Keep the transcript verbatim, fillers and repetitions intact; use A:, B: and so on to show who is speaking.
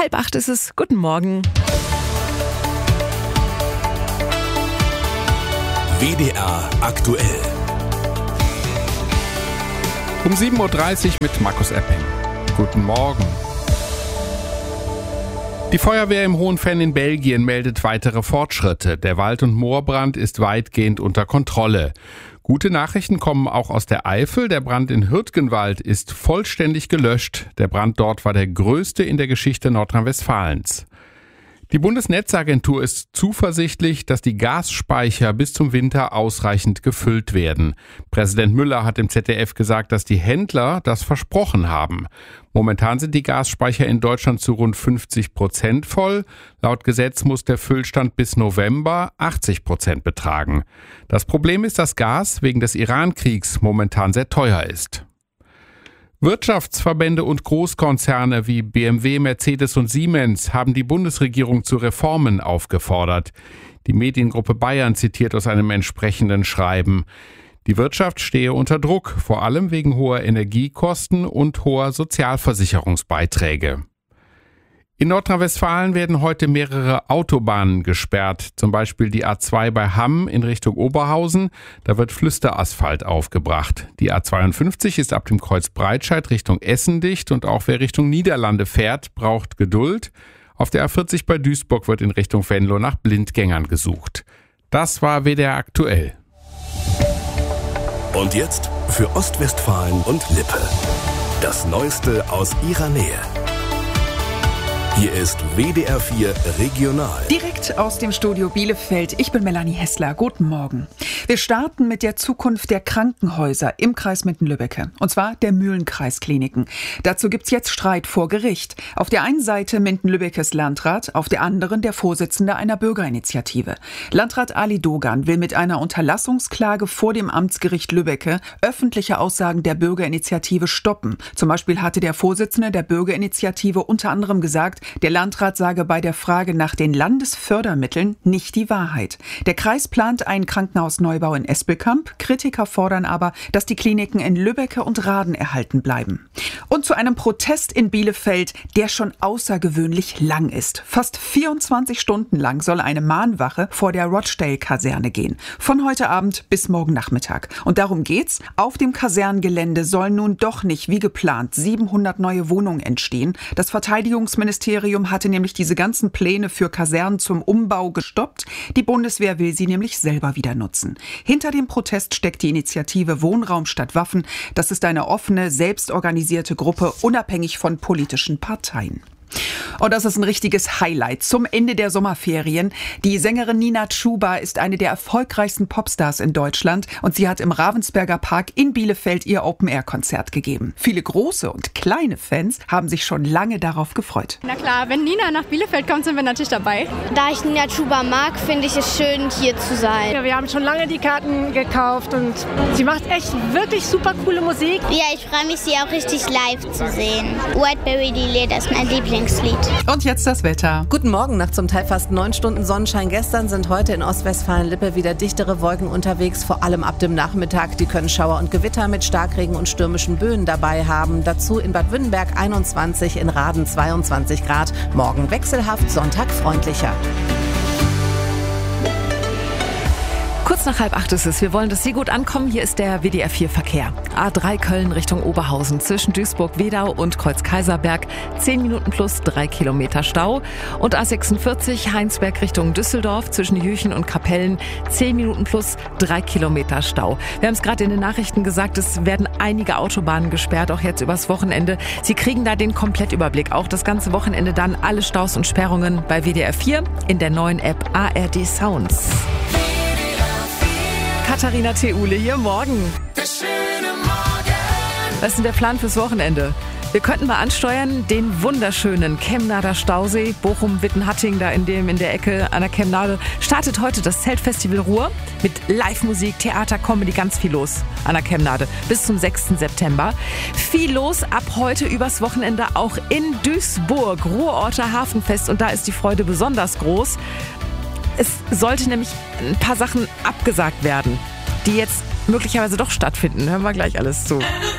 A: Halb acht ist es. Guten Morgen.
B: W D R aktuell.
C: Um sieben Uhr dreißig mit Markus Epping. Guten Morgen. Die Feuerwehr im Hohenfenn in Belgien meldet weitere Fortschritte. Der Wald- und Moorbrand ist weitgehend unter Kontrolle. Gute Nachrichten kommen auch aus der Eifel. Der Brand in Hürtgenwald ist vollständig gelöscht. Der Brand dort war der größte in der Geschichte Nordrhein-Westfalens. Die Bundesnetzagentur ist zuversichtlich, dass die Gasspeicher bis zum Winter ausreichend gefüllt werden. Präsident Müller hat im Z D F gesagt, dass die Händler das versprochen haben. Momentan sind die Gasspeicher in Deutschland zu rund fünfzig Prozent voll. Laut Gesetz muss der Füllstand bis November achtzig Prozent betragen. Das Problem ist, dass Gas wegen des Iran-Kriegs momentan sehr teuer ist. Wirtschaftsverbände und Großkonzerne wie B M W, Mercedes und Siemens haben die Bundesregierung zu Reformen aufgefordert. Die Mediengruppe Bayern zitiert aus einem entsprechenden Schreiben. Die Wirtschaft stehe unter Druck, vor allem wegen hoher Energiekosten und hoher Sozialversicherungsbeiträge. In Nordrhein-Westfalen werden heute mehrere Autobahnen gesperrt, zum Beispiel die A zwei bei Hamm in Richtung Oberhausen. Da wird Flüsterasphalt aufgebracht. Die A zweiundfünfzig ist ab dem Kreuz Breitscheid Richtung Essen dicht und auch wer Richtung Niederlande fährt, braucht Geduld. Auf der A vierzig bei Duisburg wird in Richtung Venlo nach Blindgängern gesucht. Das war W D R aktuell.
B: Und jetzt für Ostwestfalen und Lippe. Das Neueste aus ihrer Nähe. Hier ist W D R vier Regional.
D: Direkt aus dem Studio Bielefeld. Ich bin Melanie Hessler. Guten Morgen. Wir starten mit der Zukunft der Krankenhäuser im Kreis Minden-Lübbecke. Und zwar der Mühlenkreiskliniken. Dazu gibt's jetzt Streit vor Gericht. Auf der einen Seite Minden-Lübbeckes Landrat, auf der anderen der Vorsitzende einer Bürgerinitiative. Landrat Ali Dogan will mit einer Unterlassungsklage vor dem Amtsgericht Lübbecke öffentliche Aussagen der Bürgerinitiative stoppen. Zum Beispiel hatte der Vorsitzende der Bürgerinitiative unter anderem gesagt, der Landrat sage bei der Frage nach den Landesfördermitteln nicht die Wahrheit. Der Kreis plant einen Krankenhausneubau in Espelkamp. Kritiker fordern aber, dass die Kliniken in Lübbecke und Rahden erhalten bleiben. Und zu einem Protest in Bielefeld, der schon außergewöhnlich lang ist. Fast vierundzwanzig Stunden lang soll eine Mahnwache vor der Rochdale-Kaserne gehen. Von heute Abend bis morgen Nachmittag. Und darum geht's. Auf dem Kasernengelände sollen nun doch nicht, wie geplant, siebenhundert neue Wohnungen entstehen. Das Verteidigungsministerium hatte nämlich diese ganzen Pläne für Kasernen zum Umbau gestoppt. Die Bundeswehr will sie nämlich selber wieder nutzen. Hinter dem Protest steckt die Initiative Wohnraum statt Waffen. Das ist eine offene, selbstorganisierte Gruppe, unabhängig von politischen Parteien. Und das ist ein richtiges Highlight zum Ende der Sommerferien. Die Sängerin Nina Chuba ist eine der erfolgreichsten Popstars in Deutschland und sie hat im Ravensberger Park in Bielefeld ihr Open-Air-Konzert gegeben. Viele große und kleine Fans haben sich schon lange darauf gefreut.
E: Na klar, wenn Nina nach Bielefeld kommt, sind wir natürlich dabei.
F: Da ich Nina Chuba mag, finde ich es schön, hier zu sein.
G: Ja, wir haben schon lange die Karten gekauft und sie macht echt wirklich super coole Musik.
F: Ja, ich freue mich, sie auch richtig live zu sehen. Whiteberry Lily, das ist mein Lieblingslied.
D: Und jetzt das Wetter.
A: Guten Morgen. Nach zum Teil fast neun Stunden Sonnenschein gestern sind heute in Ostwestfalen-Lippe wieder dichtere Wolken unterwegs, vor allem ab dem Nachmittag. Die können Schauer und Gewitter mit Starkregen und stürmischen Böen dabei haben. Dazu in Bad Württemberg einundzwanzig, in Rahden zweiundzwanzig Grad. Morgen wechselhaft, Sonntag freundlicher. Kurz nach halb acht ist es. Wir wollen, dass Sie gut ankommen. Hier ist der W D R vier Verkehr. A drei Köln Richtung Oberhausen zwischen Duisburg-Wedau und Kreuz-Kaiserberg. zehn Minuten plus drei Kilometer Stau. Und A sechsundvierzig Heinsberg Richtung Düsseldorf zwischen Jüchen und Kapellen. zehn Minuten plus drei Kilometer Stau. Wir haben es gerade in den Nachrichten gesagt, es werden einige Autobahnen gesperrt, auch jetzt übers Wochenende. Sie kriegen da den Komplettüberblick. Auch das ganze Wochenende dann alle Staus und Sperrungen bei W D R vier in der neuen App A R D Sounds. Katharina Theule hier, morgen. Was ist denn der Plan fürs Wochenende? Wir könnten mal ansteuern den wunderschönen Kemnader Stausee, Bochum-Wittenhatting, da in dem in der Ecke an der Kemnade, startet heute das Zeltfestival Ruhr mit Live-Musik, Theater, Comedy, ganz viel los an der Kemnade bis zum sechsten September. Viel los ab heute übers Wochenende auch in Duisburg, Ruhrorter Hafenfest, und da ist die Freude besonders groß. Es sollte nämlich ein paar Sachen abgesagt werden, die jetzt möglicherweise doch stattfinden. Hören wir gleich alles zu.